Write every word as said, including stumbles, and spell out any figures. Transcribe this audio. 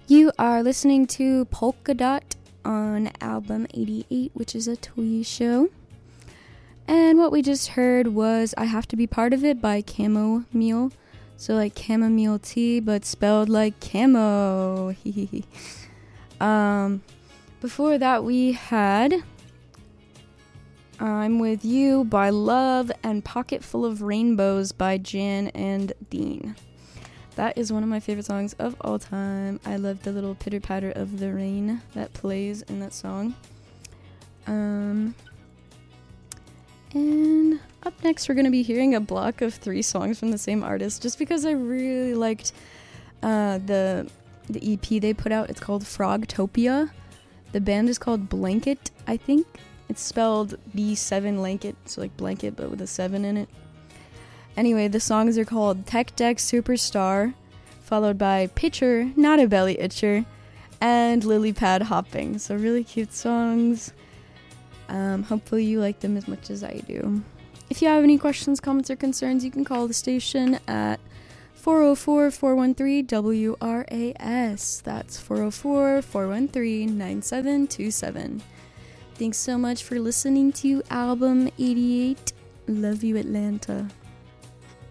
You are listening to Polka Dot on Album eighty-eight, which is a Twee show. And what we just heard was I Have to Be Part of It by Chamomile. So like chamomile tea, but spelled like camo. um, before that we had I'm With You by Love and Pocket Full of Rainbows by Jan and Dean. That is one of my favorite songs of all time. I love the little pitter patter of the rain that plays in that song. Um, and up next we're going to be hearing a block of three songs from the same artist just because I really liked uh, the the E P they put out. It's called Frogtopia. The band is called Blanket, I think. It's spelled B seven Blanket, so like blanket but with a seven in it. Anyway, the songs are called Tech Deck Superstar, followed by Pitcher, Not a Belly Itcher, and Lily Pad Hopping. So really cute songs. Um, hopefully you like them as much as I do. If you have any questions, comments, or concerns, you can call the station at four oh four, four one three, W R A S. That's four oh four, four one three, nine seven two seven. Thanks so much for listening to Album eighty-eight. Love you, Atlanta.